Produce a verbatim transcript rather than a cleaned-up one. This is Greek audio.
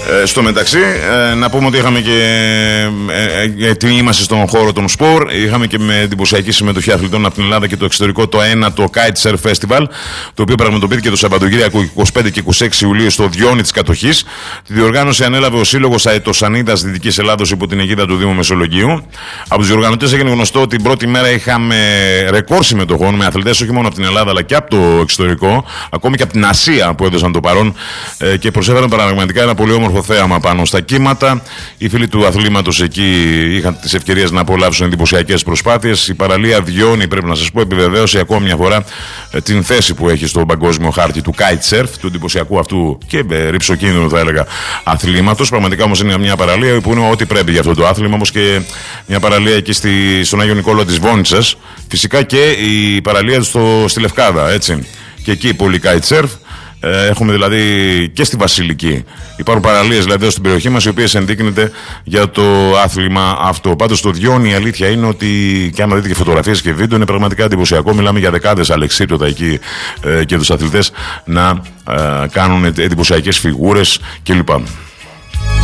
Ε, στο μεταξύ, ε, να πούμε ότι είχαμε και ε, ε, την είμαστε στον χώρο των σπορ. Είχαμε και με εντυπωσιακή συμμετοχή αθλητών από την Ελλάδα και το εξωτερικό το ένατο Kite Surf Festival, το οποίο πραγματοποιήθηκε το Σαββατοκύριακο είκοσι πέντε και είκοσι έξι Ιουλίου στο Διόνι της Κατοχής. Τη διοργάνωση ανέλαβε ο Σύλλογος Αετοσανίδας Δυτικής Ελλάδος υπό την αιγίδα του Δήμου Μεσολογγίου. Από τους διοργανωτές έγινε γνωστό ότι την πρώτη μέρα είχαμε ρεκόρ συμμετοχών με αθλητές όχι μόνο από την Ελλάδα αλλά και από το εξωτερικό, ακόμη και από την Ασία που έδωσαν το παρόν ε, και προσέφεραν πραγματικά ένα πολύ όμορφο θέαμα πάνω στα κύματα. Οι φίλοι του αθλήματος εκεί είχαν τις ευκαιρίες να απολαύσουν εντυπωσιακές προσπάθειες. Η παραλία Διόνι, πρέπει να σας πω, επιβεβαίωσε ακόμη μια φορά ε, την θέση που έχει στον παγκόσμιο χάρτη του kite surf, του εντυπωσιακού αυτού και ε, ρυψοκίνδυνου θα έλεγα αθλήματος. Πραγματικά όμως είναι μια παραλία που είναι ό,τι πρέπει για αυτό το άθλημα, όπως και μια παραλία εκεί στη, στον Άγιο Νικόλαο της Βόνισσας. Φυσικά και η παραλία στο, στη Λευκάδα, έτσι. Και εκεί πολύ kite surf. Ε, έχουμε δηλαδή και στη Βασιλική. Υπάρχουν παραλίες δηλαδή εδώ στην περιοχή μας, οι οποίες ενδείκνεται για το άθλημα αυτό. Πάντως στο Διόνι η αλήθεια είναι ότι, και άμα δείτε και φωτογραφίες και βίντεο, είναι πραγματικά εντυπωσιακό. Μιλάμε για δεκάδες αλεξίπτωτα εκεί ε, και τους αθλητές να ε, κάνουν εντυπωσιακές φιγούρες κλπ.